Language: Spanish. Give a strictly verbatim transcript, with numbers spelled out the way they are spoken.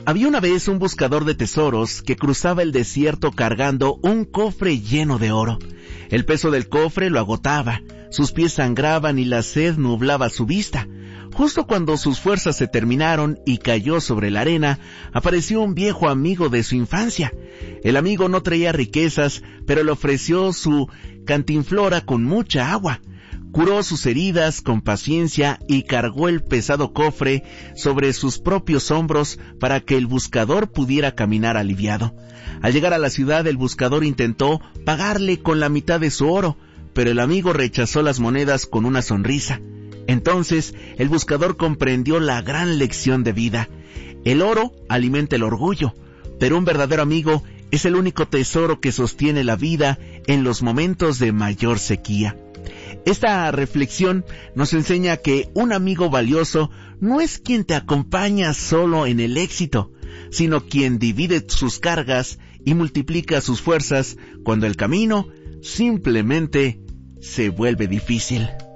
Había una vez un buscador de tesoros que cruzaba el desierto cargando un cofre lleno de oro. El peso del cofre lo agotaba, sus pies sangraban y la sed nublaba su vista. Justo cuando sus fuerzas se terminaron y cayó sobre la arena, apareció un viejo amigo de su infancia. El amigo no traía riquezas, pero le ofreció su cantinflora con mucha agua. Curó sus heridas con paciencia y cargó el pesado cofre sobre sus propios hombros para que el buscador pudiera caminar aliviado. Al llegar a la ciudad, el buscador intentó pagarle con la mitad de su oro, pero el amigo rechazó las monedas con una sonrisa. Entonces, el buscador comprendió la gran lección de vida. El oro alimenta el orgullo, pero un verdadero amigo es el único tesoro que sostiene la vida en los momentos de mayor sequía. Esta reflexión nos enseña que un amigo valioso no es quien te acompaña solo en el éxito, sino quien divide sus cargas y multiplica sus fuerzas cuando el camino simplemente se vuelve difícil.